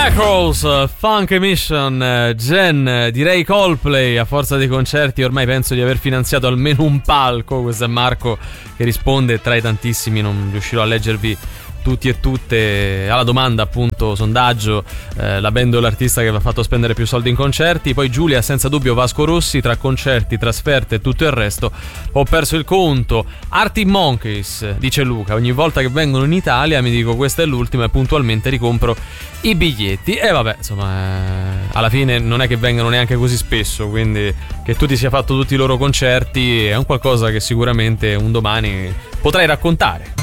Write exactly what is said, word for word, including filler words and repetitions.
Macros, Funk Emission, Gen, direi Coldplay. A forza dei concerti ormai penso di aver finanziato almeno un palco. Questo è Marco che risponde tra i tantissimi, non riuscirò a leggervi tutti e tutte. Alla domanda, appunto, sondaggio, eh, la band o l'artista che vi ha fatto spendere più soldi in concerti. Poi Giulia, senza dubbio Vasco Rossi. Tra concerti, trasferte e tutto il resto ho perso il conto. Arctic Monkeys, dice Luca, ogni volta che vengono in Italia mi dico questa è l'ultima e puntualmente ricompro i biglietti. E vabbè, insomma, eh, alla fine non è che vengano neanche così spesso, quindi che tu ti sia fatto tutti i loro concerti è un qualcosa che sicuramente un domani potrai raccontare.